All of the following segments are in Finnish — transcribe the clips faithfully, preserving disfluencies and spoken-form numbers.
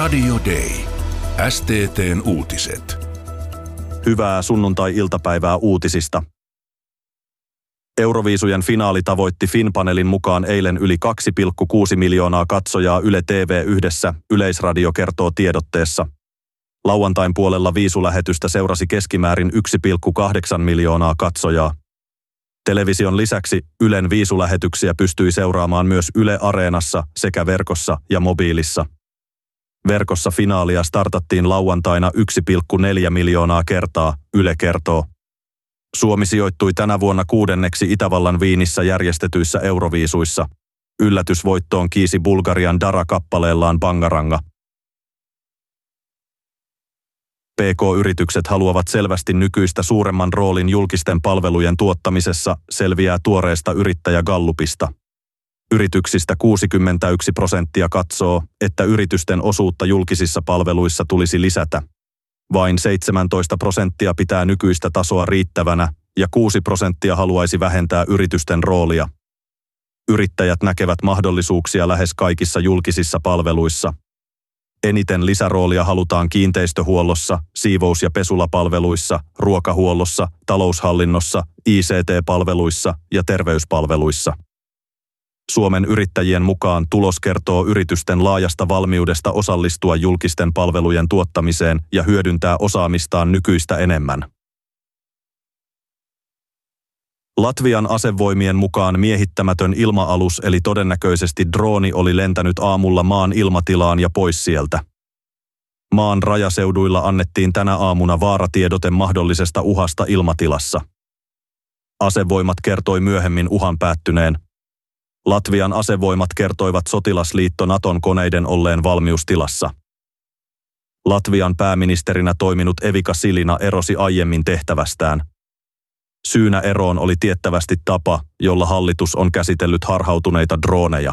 Radio Day. S T T:n uutiset. Hyvää sunnuntai-iltapäivää uutisista. Euroviisujen finaali tavoitti Finpanelin mukaan eilen yli kaksi pilkku kuusi miljoonaa katsojaa Yle T V yhdessä, Yleisradio kertoo tiedotteessa. Lauantain puolella viisulähetystä seurasi keskimäärin yksi pilkku kahdeksan miljoonaa katsojaa. Television lisäksi Ylen viisulähetyksiä pystyi seuraamaan myös Yle Areenassa sekä verkossa ja mobiilissa. Verkossa finaalia startattiin lauantaina yksi pilkku neljä miljoonaa kertaa, Yle kertoo. Suomi sijoittui tänä vuonna kuudenneksi Itävallan Viinissä järjestetyissä Euroviisuissa. Yllätysvoittoon kiisi Bulgarian Dara-kappaleellaan Bangaranga. P K-yritykset haluavat selvästi nykyistä suuremman roolin julkisten palvelujen tuottamisessa, selviää tuoreesta yrittäjägallupista. Yrityksistä kuusikymmentäyksi prosenttia katsoo, että yritysten osuutta julkisissa palveluissa tulisi lisätä. Vain seitsemäntoista prosenttia pitää nykyistä tasoa riittävänä ja kuusi prosenttia haluaisi vähentää yritysten roolia. Yrittäjät näkevät mahdollisuuksia lähes kaikissa julkisissa palveluissa. Eniten lisäroolia halutaan kiinteistöhuollossa, siivous- ja pesulapalveluissa, ruokahuollossa, taloushallinnossa, I C T-palveluissa ja terveyspalveluissa. Suomen yrittäjien mukaan tulos kertoo yritysten laajasta valmiudesta osallistua julkisten palvelujen tuottamiseen ja hyödyntää osaamistaan nykyistä enemmän. Latvian asevoimien mukaan miehittämätön ilma-alus eli todennäköisesti drooni oli lentänyt aamulla maan ilmatilaan ja pois sieltä. Maan rajaseuduilla annettiin tänä aamuna vaaratiedote mahdollisesta uhasta ilmatilassa. Asevoimat kertoi myöhemmin uhan päättyneen. Latvian asevoimat kertoivat sotilasliitto Naton koneiden olleen valmiustilassa. Latvian pääministerinä toiminut Evika Silina erosi aiemmin tehtävästään. Syynä eroon oli tiettävästi tapa, jolla hallitus on käsitellyt harhautuneita drooneja.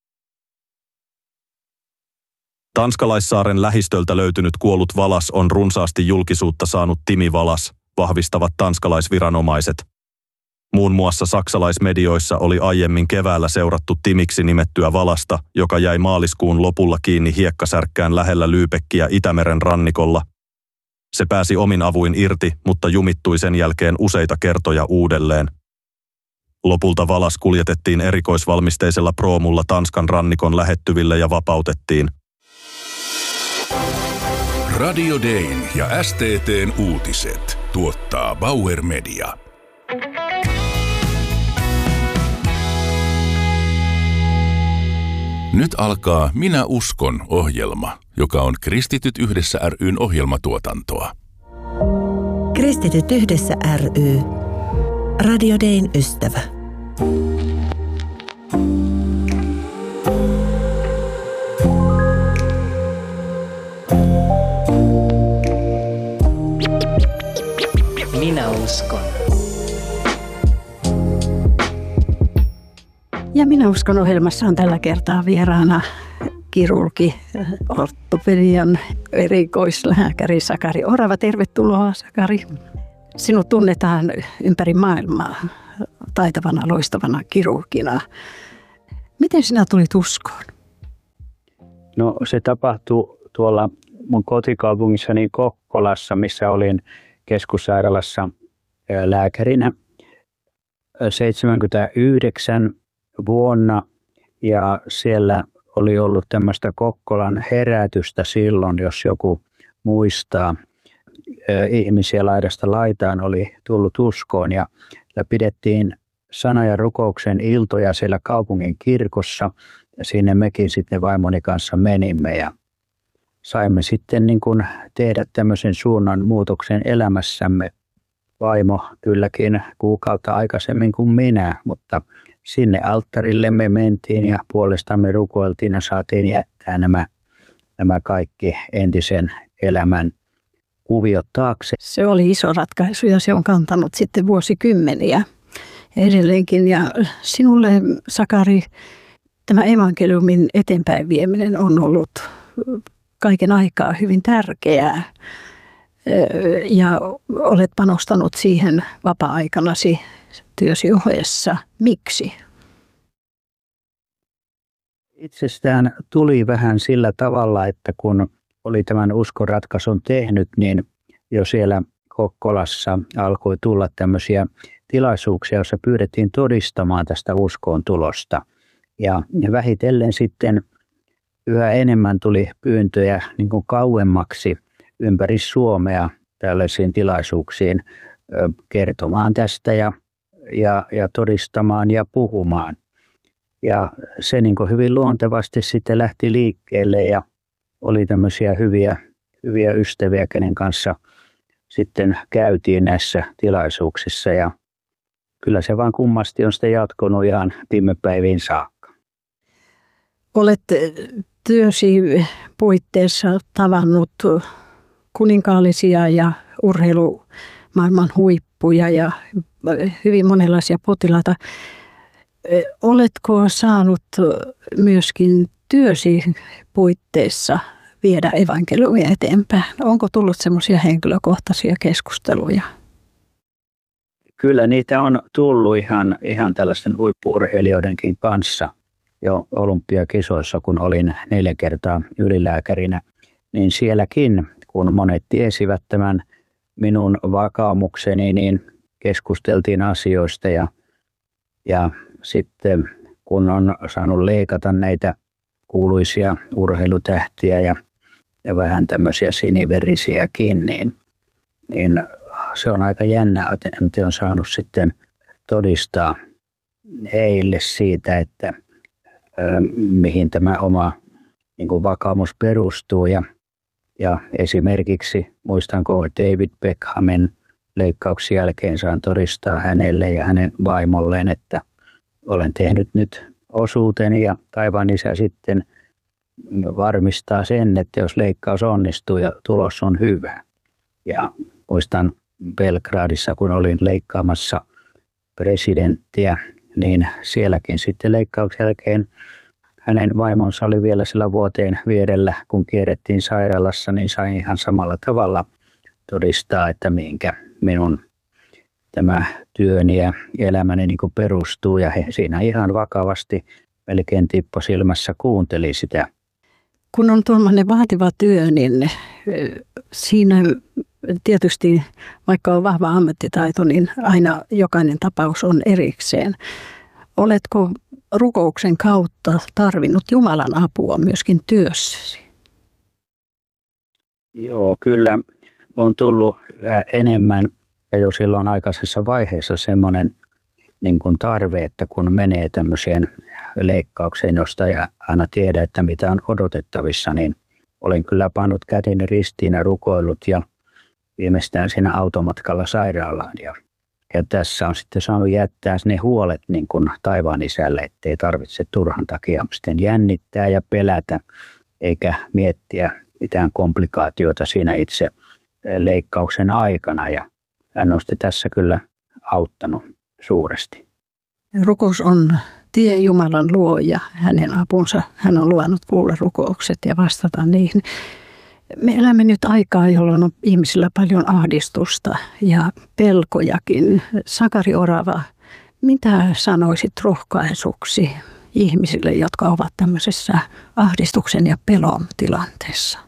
Tanskalaissaaren lähistöltä löytynyt kuollut valas on runsaasti julkisuutta saanut Timi Valas, vahvistavat tanskalaisviranomaiset. Muun muassa saksalaismedioissa oli aiemmin keväällä seurattu Timiksi nimettyä valasta, joka jäi maaliskuun lopulla kiinni hiekkasärkkään lähellä Lübeckiä Itämeren rannikolla. Se pääsi omin avuin irti, mutta jumittui sen jälkeen useita kertoja uudelleen. Lopulta valas kuljetettiin erikoisvalmisteisella proomulla Tanskan rannikon lähettyville ja vapautettiin. Radio Dayn ja S T T:n uutiset tuottaa Bauer Media. Nyt alkaa Minä uskon -ohjelma, joka on Kristityt yhdessä ry:n ohjelmatuotantoa. Kristityt yhdessä ry. Radio Dayn ystävä. Minä uskon. Ja Minä uskon -ohjelmassa on tällä kertaa vieraana kirurgi, ortopedian erikoislääkäri Sakari Orava. Tervetuloa, Sakari. Sinut tunnetaan ympäri maailmaa taitavana, loistavana kirurgina. Miten sinä tulit uskoon? No se tapahtui tuolla mun kotikaupungissani Kokkolassa, missä olin keskussairaalassa lääkärinä seitsemänkymmentäyhdeksän vuonna, ja siellä oli ollut tämmöistä Kokkolan herätystä silloin, jos joku muistaa. Ihmisiä laidasta laitaan oli tullut uskoon, ja pidettiin sana- ja rukouksen iltoja siellä kaupungin kirkossa, ja sinne mekin sitten vaimoni kanssa menimme, ja saimme sitten niin kuin tehdä tämmöisen suunnan muutoksen elämässämme. Vaimo kylläkin kuukautta aikaisemmin kuin minä, mutta sinne alttarille me mentiin ja puolestamme rukoiltiin ja saatiin jättää nämä, nämä kaikki entisen elämän kuviot taakse. Se oli iso ratkaisu ja se on kantanut sitten vuosikymmeniä edelleenkin. Ja sinulle, Sakari, tämä evankeliumin eteenpäin vieminen on ollut kaiken aikaa hyvin tärkeää. Ja olet panostanut siihen vapaa-aikanasi työsi ohessa. Miksi? Itsestään tuli vähän sillä tavalla, että kun oli tämän uskonratkaisun tehnyt, niin jo siellä Kokkolassa alkoi tulla tämmöisiä tilaisuuksia, joissa pyydettiin todistamaan tästä uskoon tulosta. Ja vähitellen sitten yhä enemmän tuli pyyntöjä niin kuin kauemmaksi ympäri Suomea tällaisiin tilaisuuksiin kertomaan tästä ja, ja, ja todistamaan ja puhumaan. Ja se niin kuin hyvin luontevasti sitten lähti liikkeelle ja oli tämmöisiä hyviä, hyviä ystäviä, kenen kanssa sitten käytiin näissä tilaisuuksissa. Ja kyllä se vaan kummasti on sitten jatkunut ihan viime päiviin saakka. Olet työsi puitteissa tavannut kuninkaallisia ja urheilumaailman huippuja ja hyvin monenlaisia potilaita. Oletko saanut myöskin työsi puitteissa viedä evankeliumia eteenpäin? Onko tullut semmoisia henkilökohtaisia keskusteluja? Kyllä niitä on tullut ihan, ihan tällaisten huippu-urheilijoidenkin kanssa jo olympiakisoissa, kun olin neljä kertaa ylilääkärinä. Niin sielläkin, kun monet tiesivät tämän minun vakaumukseni, niin keskusteltiin asioista ja, ja sitten kun on saanut leikata näitä kuuluisia urheilutähtiä ja, ja vähän tämmöisiä siniverisiäkin, niin, niin se on aika jännä, että on saanut sitten todistaa heille siitä, että ö, mihin tämä oma niin kuin vakaumus perustuu. Ja, ja esimerkiksi muistanko David Beckhamin leikkauksen jälkeen saan todistaa hänelle ja hänen vaimolleen, että olen tehnyt nyt osuuteni ja taivaan Isä sitten varmistaa sen, että jos leikkaus onnistuu ja tulos on hyvä. Ja muistan Belgradissa, kun olin leikkaamassa presidenttiä, niin sielläkin sitten leikkauksen jälkeen hänen vaimonsa oli vielä sillä vuoteen vierellä, kun kierrettiin sairaalassa, niin sain ihan samalla tavalla todistaa, että mihinkä minun tämä työni ja elämäni niin kuin perustuu. Ja he siinä ihan vakavasti melkein tippo silmässä kuunteli sitä. Kun on tuollainen vaativa työ, niin siinä tietysti, vaikka on vahva ammattitaito, niin aina jokainen tapaus on erikseen. Oletko rukouksen kautta tarvinnut Jumalan apua myöskin työssäsi? Joo, kyllä on tullut enemmän ja jo silloin aikaisessa vaiheessa semmoinen niin kuin tarve, että kun menee tämmöiseen leikkaukseen, josta ei aina tiedä, että mitä on odotettavissa, niin olen kyllä pannut käteni ristiin ja rukoillut ja viimeistään siinä automatkalla sairaalaan. Ja, ja tässä on sitten saanut jättää ne huolet niin kuin taivaan Isälle, ettei tarvitse turhan takia sitten jännittää ja pelätä, eikä miettiä mitään komplikaatioita siinä itse leikkauksen aikana. Ja hän on sitten tässä kyllä auttanut suuresti. Rukous on tie Jumalan luo ja hänen apunsa. Hän on luvannut kuulla rukoukset ja vastata niihin. Me elämme nyt aikaa, jolloin on ihmisillä paljon ahdistusta ja pelkojakin. Sakari Orava, mitä sanoisit rohkaisuksi ihmisille, jotka ovat tämmöisessä ahdistuksen ja pelon tilanteessa?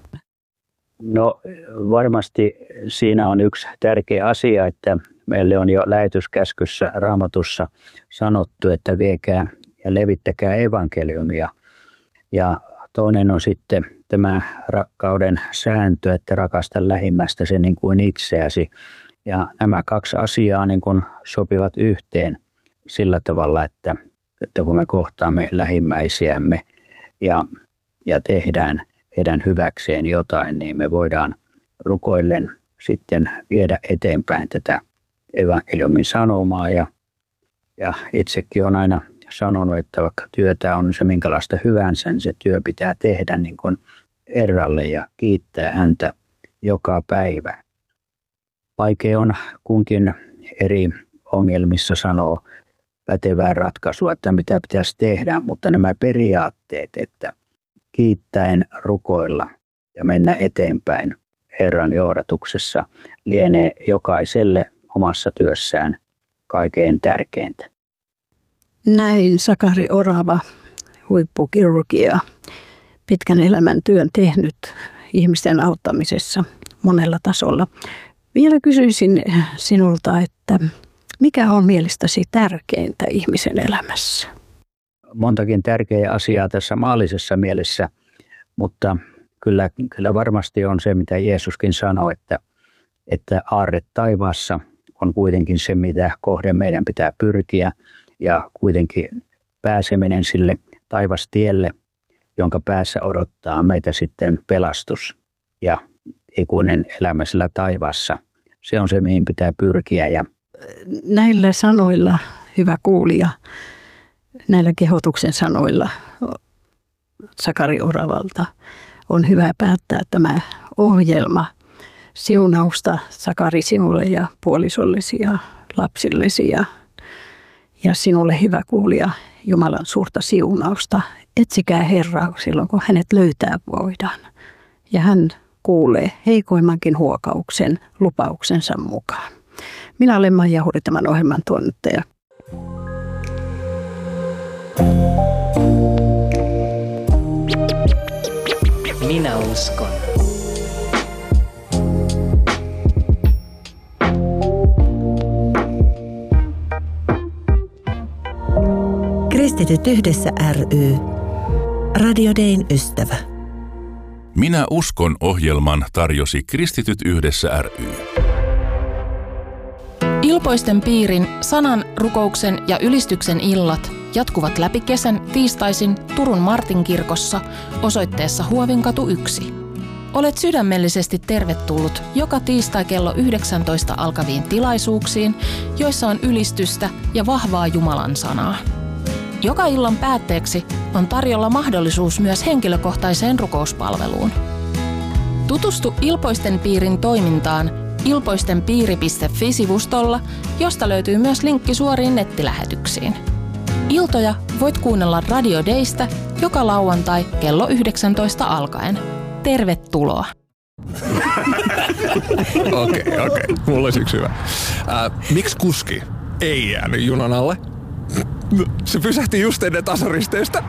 No varmasti siinä on yksi tärkeä asia, että meille on jo lähetyskäskyssä Raamatussa sanottu, että viekää ja levittäkää evankeliumia. Ja toinen on sitten tämä rakkauden sääntö, että rakasta lähimmästäsi niin kuin itseäsi. Ja nämä kaksi asiaa niin kuin sopivat yhteen sillä tavalla, että, että kun me kohtaamme lähimmäisiämme ja, ja tehdään heidän hyväkseen jotain, niin me voidaan rukoillen sitten viedä eteenpäin tätä evankeliumin sanomaa. Ja, ja itsekin olen aina sanonut, että vaikka työtä on se minkälaista hyvänsä, niin se työ pitää tehdä niin kuin Herralle ja kiittää häntä joka päivä. Vaikea on kunkin eri ongelmissa sanoa pätevää ratkaisua, että mitä pitäisi tehdä, mutta nämä periaatteet, että kiittäen rukoilla ja mennä eteenpäin Herran johdatuksessa lienee jokaiselle omassa työssään kaikkein tärkeintä. Näin Sakari Orava, huippukirurgia, pitkän elämän työn tehnyt ihmisten auttamisessa monella tasolla. Vielä kysyisin sinulta, että mikä on mielestäsi tärkeintä ihmisen elämässä? Montakin tärkeää asiaa tässä maallisessa mielessä, mutta kyllä, kyllä varmasti on se, mitä Jeesuskin sanoi, että, että aarre taivaassa on kuitenkin se, mitä kohden meidän pitää pyrkiä ja kuitenkin pääseminen sille taivastielle, jonka päässä odottaa meitä sitten pelastus ja ikuinen elämä sillä taivaassa. Se on se, mihin pitää pyrkiä. Ja näillä sanoilla, hyvä kuulija, näillä kehotuksen sanoilla Sakari Oravalta on hyvä päättää tämä ohjelma. Siunausta Sakari sinulle ja puolisollesi ja lapsillesi ja, ja sinulle hyvä kuulija Jumalan suurta siunausta. Etsikää Herraa silloin, kun hänet löytää voidaan. Ja hän kuulee heikoimmankin huokauksen lupauksensa mukaan. Minä olen Maija Huri, tämän ohjelman tuottaja. Minä uskon. Kristityt yhdessä ry. Radio Dayn ystävä. Minä uskon -ohjelman tarjosi Kristityt yhdessä ry. Ilpoisten piirin, sanan, rukouksen ja ylistyksen illat jatkuvat läpi kesän tiistaisin Turun Martinkirkossa osoitteessa Huovinkatu yksi. Olet sydämellisesti tervetullut joka tiistai kello yhdeksäntoista alkaviin tilaisuuksiin, joissa on ylistystä ja vahvaa Jumalan sanaa. Joka illan päätteeksi on tarjolla mahdollisuus myös henkilökohtaiseen rukouspalveluun. Tutustu Ilpoisten piirin toimintaan ilpoistenpiiri piste fi-sivustolla, josta löytyy myös linkki suoriin nettilähetyksiin. Iltoja voit kuunnella Radio Daystä joka lauantai kello yhdeksäntoista alkaen. Tervetuloa! Okei, okei. Okay. Mulla olisi yksi hyvä. Äh, miksi kuski ei jäänyt junan alle? Se pysähti just ennen tasoristeystä.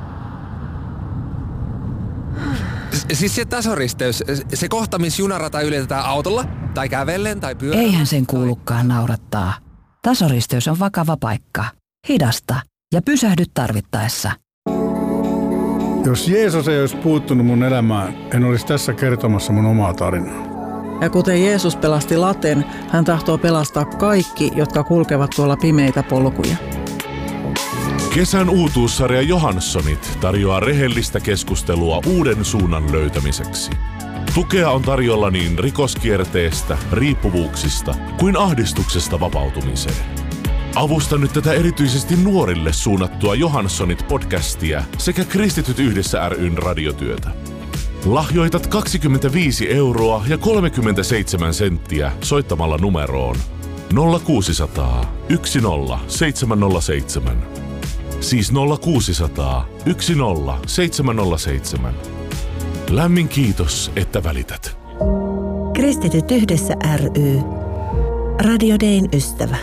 Siis se tasoristeys, se kohta, missä junarata ylitetään autolla, tai kävellen, tai pyörällä. Eihän sen kuulukaan naurattaa. Tasoristeys on vakava paikka. Hidasta ja pysähdy tarvittaessa. Jos Jeesus ei olisi puuttunut mun elämään, en olisi tässä kertomassa mun omaa tarinaa. Ja kuten Jeesus pelasti laten, hän tahtoo pelastaa kaikki, jotka kulkevat tuolla pimeitä polkuja. Kesän uutuussarja Johanssonit tarjoaa rehellistä keskustelua uuden suunnan löytämiseksi. Tukea on tarjolla niin rikoskierteestä, riippuvuuksista kuin ahdistuksesta vapautumiseen. Avusta nyt tätä erityisesti nuorille suunnattua Johanssonit-podcastia sekä Kristityt yhdessä ry:n radiotyötä. Lahjoitat kaksikymmentäviisi euroa ja kolmekymmentäseitsemän senttiä soittamalla numeroon nolla kuusisataa yksi nolla seitsemän nolla seitsemän. Siis nolla kuusisataa yksi nolla seitsemän nolla seitsemän. Lämmin kiitos, että välität. Kristityt yhdessä ry. Radio Dayn ystävä.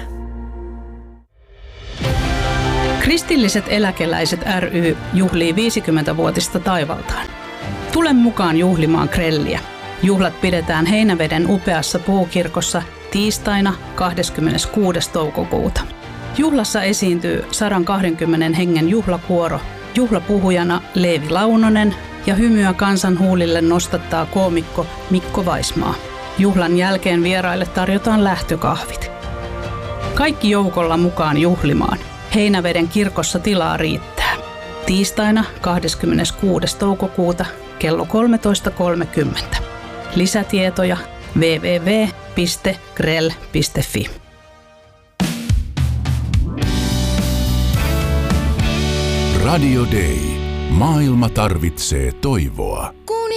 Kristilliset eläkeläiset ry juhlii viisikymmentävuotista taivaltaan. Tule mukaan juhlimaan grelliä. Juhlat pidetään Heinäveden upeassa puukirkossa tiistaina kahdeskymmeneskuudes toukokuuta. Juhlassa esiintyy sata kaksikymmentä hengen juhlakuoro, juhlapuhujana Leevi Launonen ja hymyä kansan huulille nostattaa koomikko Mikko Vaismaa. Juhlan jälkeen vieraille tarjotaan lähtökahvit. Kaikki joukolla mukaan juhlimaan. Heinäveden kirkossa tilaa riittää. Tiistaina kahdeskymmeneskuudes toukokuuta kello kolmetoista kolmekymmentä. Lisätietoja double-u double-u double-u piste grell piste fi. Radio Day. Maailma tarvitsee toivoa.